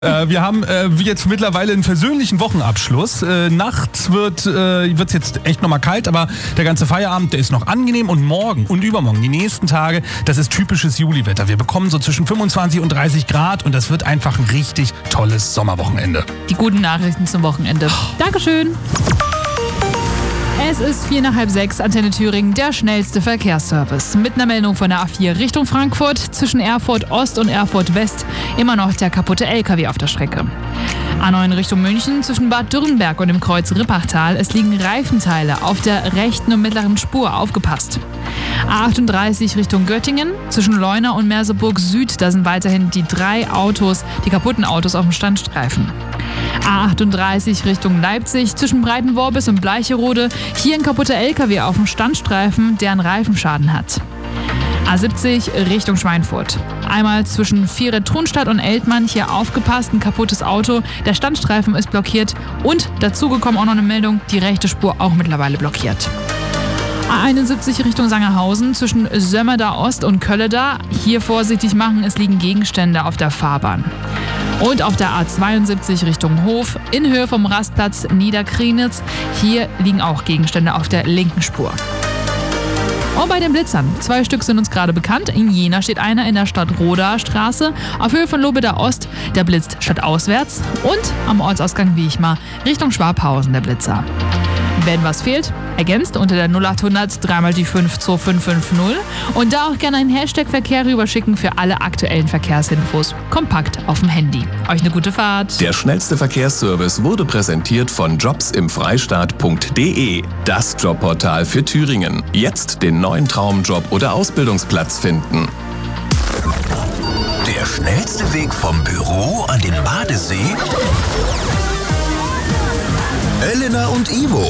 Wir haben jetzt mittlerweile einen versöhnlichen Wochenabschluss. Nachts wird's jetzt echt nochmal kalt, aber der ganze Feierabend, der ist noch angenehm. Und morgen und übermorgen, die nächsten Tage, das ist typisches Juliwetter. Wir bekommen so zwischen 25 und 30 Grad und das wird einfach ein richtig tolles Sommerwochenende. Die guten Nachrichten zum Wochenende. Dankeschön. Es ist 5:45, Antenne Thüringen, der schnellste Verkehrsservice. Mit einer Meldung von der A4 Richtung Frankfurt, zwischen Erfurt Ost und Erfurt West, immer noch der kaputte LKW auf der Strecke. A9 Richtung München, zwischen Bad Dürrenberg und dem Kreuz Rippachtal, es liegen Reifenteile auf der rechten und mittleren Spur, aufgepasst. A38 Richtung Göttingen, zwischen Leuna und Merseburg Süd, da sind weiterhin die kaputten Autos auf dem Standstreifen. A38 Richtung Leipzig, zwischen Breitenworbis und Bleicherode, hier ein kaputter LKW auf dem Standstreifen, der einen Reifenschaden hat. A70 Richtung Schweinfurt. Einmal zwischen Vieret-Trunstadt und Eltmann, hier aufgepasst, ein kaputtes Auto, der Standstreifen ist blockiert und dazugekommen auch noch eine Meldung, die rechte Spur auch mittlerweile blockiert. A71 Richtung Sangerhausen, zwischen Sömmerda Ost und Kölleda, hier vorsichtig machen, es liegen Gegenstände auf der Fahrbahn. Und auf der A72 Richtung Hof, in Höhe vom Rastplatz Niederkrienitz, hier liegen auch Gegenstände auf der linken Spur. Und bei den Blitzern, 2 Stück sind uns gerade bekannt. In Jena steht einer in der Stadtrodaer Straße, auf Höhe von Lobeda Ost, der blitzt stadtauswärts. Und am Ortsausgang Wiechmar, Richtung Schwabhausen, der Blitzer. Wenn was fehlt, ergänzt unter der 0800 3 die 5 2550 und da auch gerne einen Hashtag Verkehr rüberschicken für alle aktuellen Verkehrsinfos. Kompakt auf dem Handy. Euch eine gute Fahrt. Der schnellste Verkehrsservice wurde präsentiert von jobsimfreistaat.de, das Jobportal für Thüringen. Jetzt den neuen Traumjob oder Ausbildungsplatz finden. Der schnellste Weg vom Büro an den Badesee? Elena und Ivo